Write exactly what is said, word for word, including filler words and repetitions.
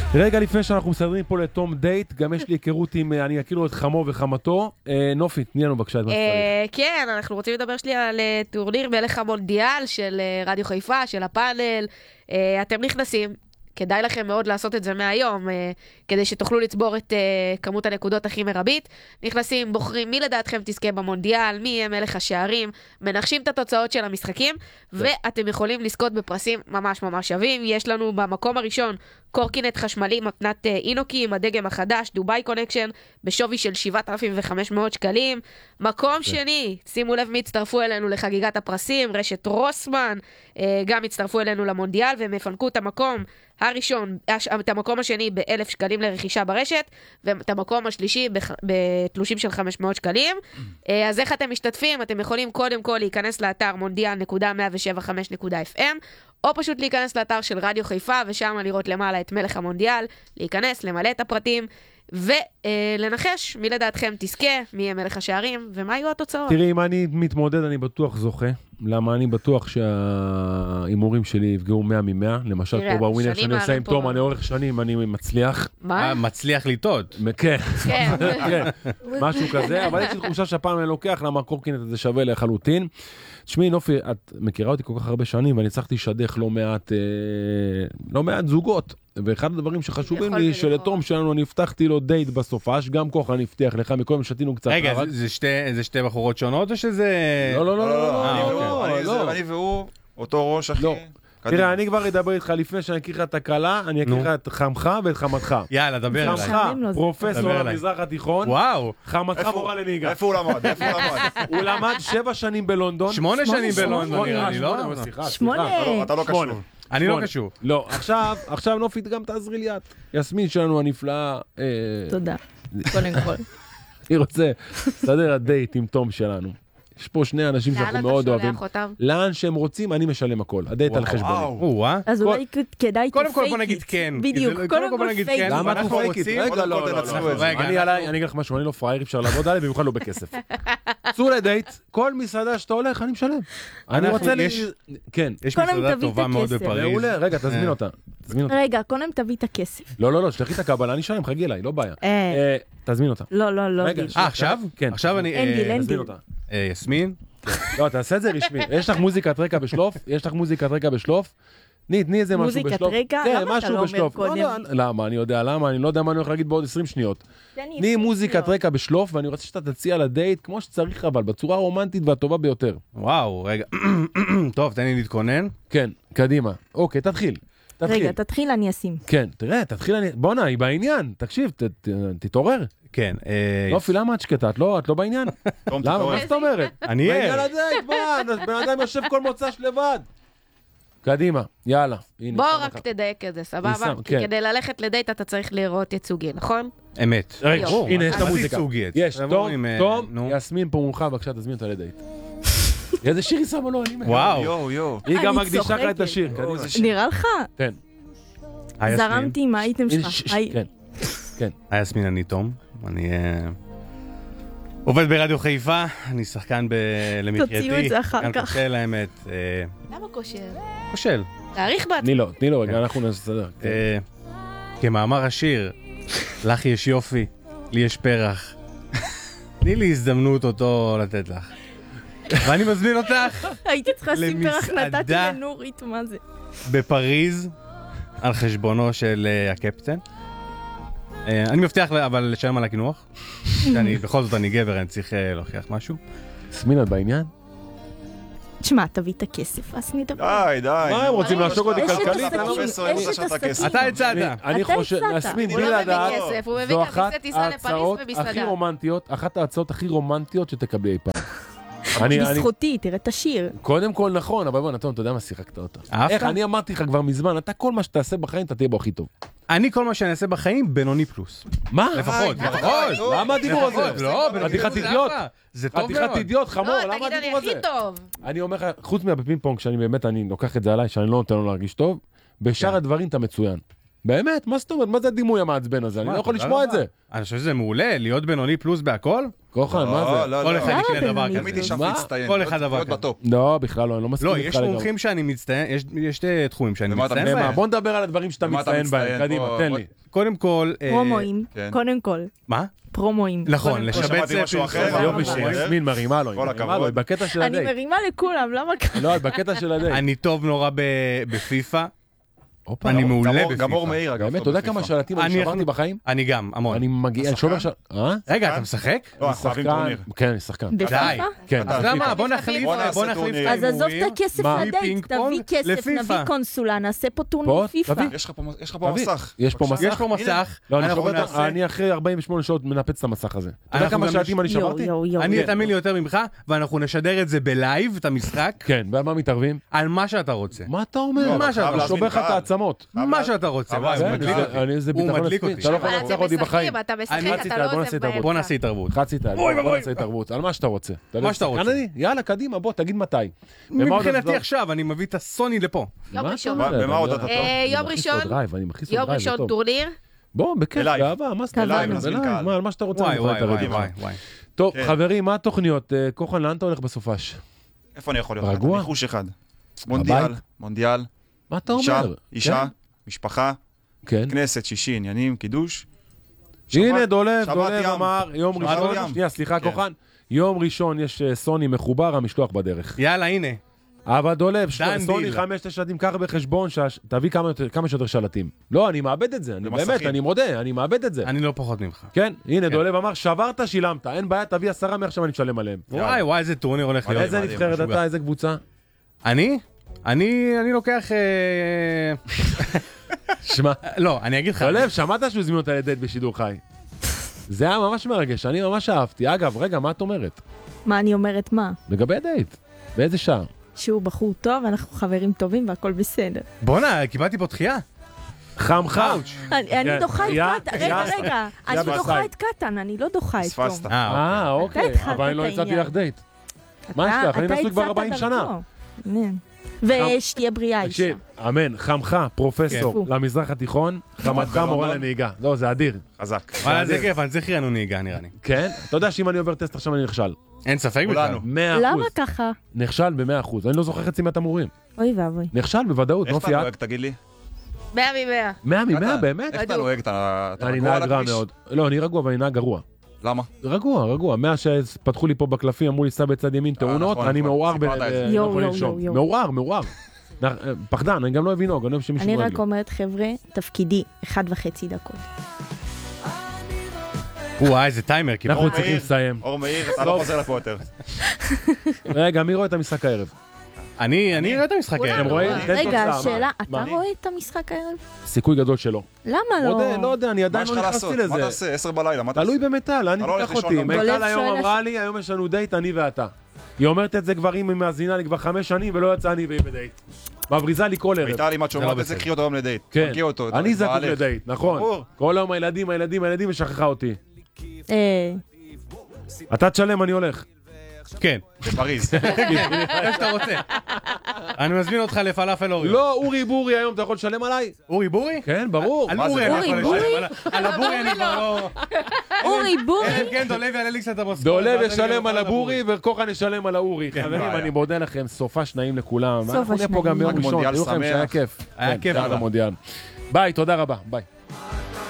רגע לפני שאנחנו מסדרים פה לתום דייט, גם יש לי היכרות עם, אני אכיר לו את חמו וחמתו. נופי, תני לנו בבקשה את מה שצריך. כן, אנחנו רוצים לדבר שלי על טורניר מלך המונדיאל של רדיו חיפה, של הפאנל. אתם נכנסים, כדאי לכם מאוד לעשות את זה מהיום, כדי שתוכלו לצבור את כמות הנקודות הכי מרבית. נכנסים, בוחרים מי לדעתכם תזכה במונדיאל, מי יהיה מלך השערים, מנחשים את התוצאות של המשחקים, ואתם יכולים לזכות בפרסים ממש ממש שווים. יש לנו במקום הראשון קורקינט חשמלי מתנת אינוקי עם הדגם החדש, דוביי קונקשן, בשווי של שבעת אלפים וחמש מאות שקלים. מקום שני, שימו לב מי הצטרפו אלינו לחגיגת הפרסים, רשת רוסמן, גם הצטרפו אלינו למונדיאל, והם הפנקו את המקום הראשון, את המקום השני באלף שקלים לרכישה ברשת, ואת המקום השלישי בתלושים של חמש מאות שקלים. אז איך אתם משתתפים? אתם יכולים קודם כל להיכנס לאתר מונדיאל נקודה מאה שבע חמש נקודה אף אם, או פשוט להיכנס לאתר של רדיו חיפה, ושם לראות למעלה את מלך המונדיאל, להיכנס, למלא את הפרטים, ולנחש מי לדעתכם תזכה, מי יהיה מלך השערים, ומה יהיו התוצאות. תראי, אם אני מתמודד, אני בטוח זוכה. למה אני בטוח שהאימורים שלי יפגעו מאה ממאה. למשל, פה בווינר שאני עושה עם תום, אני אורך שנים, אני מצליח. מה? מצליח לטעות. כן, כן. משהו כזה, אבל יש לי תחושה שהפעם אני לוקח, למה הקורקינט הזה שווה לחלוטין. תשמעי, נופי, את מכירה אותי כל כך הרבה שנים, ואני צריכתי לשדך לא מעט, לא מעט זוגות. ואחד הדברים שחשובים לי, שלתום שלנו אני הבטחתי לו דייט בסופש, גם כוח אני הבטיח לך, מקודם שתינו קצת. רגע, זה שתי בחורות שונות או שזה... לא, לא, לא, לא. אני והוא, אותו ראש, אחי. תראה, אני כבר אדבר איתך לפני שאני אקריא לך את הקלה, אני אקריא לך את חמך ואת חמתך. יאללה, דבר אליי. חמך, פרופסור למזרח התיכון. וואו. חמתך מורה לנהיגה. איפה הוא למד? איפה הוא למד? הוא למד שבע שנים בלונדון. שמונה שנים בלונדון, נראה לי, לא? שמונה. אתה לא קשור. אני לא קשור. לא, עכשיו, עכשיו נופית גם תעזרי לי את. יסמין שלנו הנפלאה. תודה. קודם כל. אני רוצה לסדר הדייט עם תום שלנו. יש פה שני אנשים שאנחנו מאוד אוהבים. לאן שהם רוצים, אני משלם הכל. הדייט על חשבוני. אז אולי כדאי קודם כל בוא נגיד כן. בדיוק, קודם כל פייק. למה אנחנו פייקים? רגע, לא, לא, לא. אני אגיד לך משהו, אני לא פרייר, אפשר לעבוד עליי, במיוחד לא בכסף. צאו לדייט, כל מסעדה שאתה הולך, אני משלם. אני רוצה ל... כן. יש מסעדה טובה מאוד בפריז. רגע, תזמין אותה. רגע, קודם תביא את הכסף. לא, לא, לא, שתכי את הקבלה, אני אשלם, חגי אליי, לא בעיה. תזמין אותה. לא, לא, לא. אה, עכשיו? כן. עכשיו אני... אין דיל, אין דיל. יסמין? לא, תעשה את זה רשמי. יש לך מוזיקת רקע בשלוף? יש לך מוזיקת רקע בשלוף? תני, תני איזה משהו בשלוף. מוזיקת רקע? למה אתה לא אומר קודם? למה? אני יודע למה, אני לא יודע מה אני הולך להגיד בעוד עשרים שניות. תני מוזיקת רקע בשלוף, ואני רוצה שאתה תציע לדייט כמו שצריך, אבל בצורה הרומנטית והטובה ביותר. וואו, רגע. טוב, תן לי להתכונן. כן, קדימה. אוקיי, תתחיל. רגע, תתחיל, אני אשים. כן, תראה, תתחיל, אני... בונה, היא בעניין. תקשיב, תתעורר. כן. נופי, למה את שקטה? את לא בעניין? למה? מה זאת אומרת? אני אהיה. בעניין הדייט, בוא, בן אדם יושב כל מוצא לבד. קדימה, יאללה. בוא רק תדייק את זה, סבבה? כי כדי ללכת לדייט אתה צריך לראות ייצוגי, נכון? אמת. רגע, הנה, יש את המוזיקה. יש, תום, יסמין פה מולך, בבקשה, תזמין אותה לדייט. איזה שיר היא שמה לו, אני מבין. וואו. יו, יו. היא גם מקדישה לך את השיר. נראה לך? כן. זרמתי עם האייטם שלך. כן. כן. היי יסמין, אני תום. אני עובד ברדיו חיפה, אני שחקן למחייתי. תוציאו את זה אחר כך. כאן כושל האמת. למה כושל? כושל. תאריך בעצמי. תני לו, תני לו, רגע, אנחנו נסתדר. כמאמר השיר, לך יש יופי, לי יש פרח. תני לי הזדמנות אותו לתת לך. ואני מזמין אותך הייתי צריכה לשים פרח, נתתי לנורית, מה זה? בפריז, על חשבונו של הקפטן. אני מבטיח אבל לשלם על הקינוח. בכל זאת אני גבר, אני צריך להוכיח משהו. סמין, את בעניין? תשמע, תביא את הכסף, אז נדבר. די, די. מה, הם רוצים לעשוק אותי כלכלית? אתה הצעת. אני חושב, נסמין, בלי לדעת, זו אחת ההצעות הכי רומנטיות, אחת ההצעות הכי רומנטיות שתקבלי אי פעם. בזכותי, תראה את השיר. קודם כל נכון, אבל בוא נתון, אתה יודע מה שיחקת אותה. איך, אני אמרתי לך כבר מזמן, אתה כל מה שתעשה בחיים, אתה תהיה בו הכי טוב. אני כל מה שאני אעשה בחיים, בינוני פלוס. מה? לפחות, לפחות. למה הדיבור הזה? לא, בינוני פלוס זה אחלה. זה טוב מאוד. חתיכת אידיוט, חמור, לא, למה תגיד, אני הדיבור הזה? הכי טוב. אני אומר לך, חוץ מהבפינג פונג, שאני באמת, אני לוקח את זה עליי, שאני לא נותן לו להרגיש טוב, בשאר הדברים אתה מצוין. באמת, מה זאת אומרת? מה זה הדימוי המעצבן הזה? אני לא יכול לשמוע את זה. אני חושב שזה מעולה, להיות בינוני פלוס בהכל. כוחן, מה זה? לא, כל לא, אחד יקנה דבר כזה. תמיד נשאף מה? להצטיין. כל אחד דבר להיות כזה. בטופ. לא, בכלל לא, אני לא מסכים לא, איתך יש לגמרי. מומחים שאני מצטיין, יש- יש שתי תחומים שאני במה אתה מצטיין מצטיין? בהם. בוא נדבר על הדברים שאתה במה אתה מצטיין בהם, מצטיין? קדימה, בוא, תן בוא. לי. קודם כל... אה, פרומואים, כן. קודם כל. מה? פרומואים. נכון, קודם כל. לשבץ שמעתי זה משהו אחר, פרסום. אבל יופי בסדר. שיסמין מרימה לו, היא כל מרימה הכבוד. לו, היא בקטע של אני הדייט. מרימה לכולם, למה ככה? לא, היא בקטע של הדייט. אני טוב נורא ב- בפיפא. הופה, אני לא, מעולה גם אור- בפיפא. גם אור מאיר, אגב. באמת, טוב אתה יודע בפיפא. כמה שלטים אני אני שברתי יכול- בחיים? אני גם, המון. אני מגיע, אני אתה שובר שחקן? של... אה? רגע, שחקן? אתה משחק? לא, אנחנו אוהבים שחקן- טורניר. כן, אני שחקן. בפיפא? כן, אתה- אז למה? בפיפא. בוא נחליף, בוא נעשה בוא נחליף טורניר. את אז עזוב את ההימורים. הכסף מה? לדייט, פינג פונג תביא כסף, לפיפא. נביא קונסולה, נעשה פה פה, טורניר פיפא. תביא. יש לך פה- יש לך פה תביא. מסך. יש פה בבקשה. מסך? יש פה מסך, לא, אני אנחנו שובר את ה- נעשה... אני אחרי ארבעים ושמונה שעות מנפץ את המסך הזה. אתה יודע אנחנו כמה גם שלטים אני יואו, שברתי? יואו, יואו. אני כן. תאמין לי יותר ממך, ואנחנו נשדר את זה בלייב, את המשחק, כן, ועל מה מתערבים? על מה שאתה רוצה. מה אתה אומר? לא, מה אבל שאתה- חייב אני להזמין שובר לך את קהל. העצמות. מה שאתה רוצה. אבל וואי, זה הוא כן, מדליק אני- אותי. אני איזה הוא ביטחון מדליק עצמי. אותי. אתה לא יכול אבל לנצח אתם אותי בחיים. משחקים, אתה משחק, אני אתה רציתי, לא בוא עוזב נעשה את הבוא. בוא באמצע. נעשה התערבות. חצי איתה, אוי בוא ואבוי. נעשה התערבות, על מה שאתה רוצה. אתה מה יודע, שאתה שחקן רוצה. אני? יאללה, קדימה, בוא, תגיד מתי. ומה עוד מבחינתי אתה- עכשיו, אני מביא את הסוני לפה. יום מה ראשון. אתה אומר? במה עוד אני- אתה טוב? אה, אני יום מכניס ראשון, לו דרייב, אני מכניס לו יום דרייב, זה ראשון טוב. טורניר. בוא, בכיף, בלייב. באהבה, מה זאת בלייב, אומרת? נזמין בלייב, קהל. מה, על מה שאתה רוצה. וואי אני יכול וואי להתערב וואי איתך. וואי. טוב, כן. חברים, מה התוכניות? אה, כוחן, לאן אתה הולך בסופש? איפה אני יכול להיות? רגוע? ניחוש אחד. מונדיאל, מונדיאל, מה אתה אישה, אומר? אישה, משפחה, כן. כנסת, שישי, עניינים, קידוש. הנה, שבת- דולב, שבת דולב ים. אמר, יום שבת ראשון, ים. שנייה, סליחה, כן. כוחן, יום ראשון יש אה, סוני מחובר, המשלוח בדרך. יאללה, הנה. אבל דולב, ש- דן סוני דיל. חמש שלטים, קח בחשבון, שהש- תביא כמה יותר- כמה שיותר שלטים. לא, אני מאבד את זה, אני במסכים. באמת, אני מודה, אני מאבד את זה. אני לא פחות ממך. כן, הנה, דולב אמר, שברת, שילמת, אין בעיה, תביא עשרה מעכשיו אני משלם עליהם. וואי וואי, איזה טורניר הולך להיות. איזה מדהים, נבחרת משוגע. אתה, איזה קבוצה? אני? אני אני לוקח... אה, שמע, לא, אני אגיד לך. דולב, שמעת שהוא הזמין אותה לדייט בשידור חי? זה היה ממש מרגש, אני ממש אהבתי. אגב, רגע, מה את אומרת? מה אני אומרת מה? לגבי הדייט, באיזה שעה? שהוא בחור טוב, אנחנו חברים טובים והכל בסדר. בואנה, קיבלתי פה דחייה. חם חם. אני כן, אני דוחה את יא- קטן, יא- רגע, רגע, אני בסייד. דוחה את קטן, אני לא דוחה את פספסת. תום. אה, אה, אוקיי, התחלת אבל אני לא את הצעתי העניין. לך דייט. מה יש אתה- לך? אני אתה נשוי כבר הצעת ארבעים שנה. דרכו. כן. ושתהיה בריאה אישה. תקשיב, אמן, חמך, פרופסור כן. למזרח התיכון, חמתך מורה לנהיגה. לא, זה אדיר. חזק. וואלה, זה כיף, אני צריך רענון נהיגה נראה לי. כן? אתה יודע שאם אני עובר טסט עכשיו אני נכשל. אין ספק בכלל. כולנו. מאה אחוז. למה ככה? נכשל ב-מאה אחוז. אני לא זוכר חצי מהתמרורים. אוי ואבוי. נכשל בוודאות, איך נופי אתה את. נוהג, תגיד לי? מאה ממאה. מאה ממאה קטן, באמת? איך אתה נוהג? אתה אתה אני רגוע על נהג רע הכביש? מאוד. לא, אני רגוע, אבל אני נהג גרוע. למה? רגוע, רגוע. מאז שפתחו לי פה בקלפים, אמרו לי סע בצד ימין תאונות, נכון, אני נכון. מעורער ב... סיפרת את זה. ב- יואו, יכול יואו, לנשום. יואו, יואו. מעורער, מעורער. נ- פחדן, אני גם לא אוהב לנהוג, אני לא אוהב שמישהו אני נוהג רק לי. אומרת, חבר'ה, תפקידי, אחד וחצי דקות. וואי, איזה טיימר קיבלתי. אנחנו אור צריכים מאיר. לסיים. אור מאיר, אתה לא חוזר לפה יותר. רגע, מי רואה את המשחק הערב? אני אני רואה את המשחק כולנו. הערב. אתם רואים? תן רגע, תוצאה, שאלה, מה? אתה מה? רואה את המשחק הערב? סיכוי גדול שלא. למה מודה, לא לא? יודע, אני מה עדיין יש לא לך נכנסתי לעשות? מה לזה. תעשה? עשר בלילה, מה תעשה? תלוי במיטל, לאן אתה לא היא הולך תיקח לישון אותי. גם. מיטל דולב היום שואל אמרה לי, היום יש לנו דייט, אני ואתה. היא אומרת את זה כבר, אם היא מאזינה לי כבר חמש שנים, ולא יצא אני והיא בדייט. מבריזה לי כל ערב. מיטל, אם את לא שומעת את זה, בסדר. קחי אותו היום לדייט. כן, תרגיע אותו. אני אתה זקוק בעלך. לדייט, נכון. ברור. כל היום הילדים, הילדים, הילדים, ושכחה אותי. אה, אתה תשלם, אני הולך. כן, בפריז. איך שאתה רוצה. אני מזמין אותך לפלאפל אורי. לא, אורי בורי היום, אתה יכול לשלם עליי? אורי בורי? כן, ברור. על מה אורי זה? אני אורי יכול בורי? לשלם. על- על הבורי אני כבר לא... אורי בורי, אלא אם כן, דולב יעלה לי קצת המשכורת. דולב ואז אני ישלם גם על אוכל הבורי וכוחן ישלם על האורי. חברים, בעיה. אני מודה לכם, סופש נעים לכולם. סופש אנחנו נהיה פה גם נעים. ביום רק ראשון, מונדיאל תראו לכם שמח. שהיה כיף. היה כן, כיף, יאללה, אבל. מונדיאל. ביי, תודה רבה, ביי.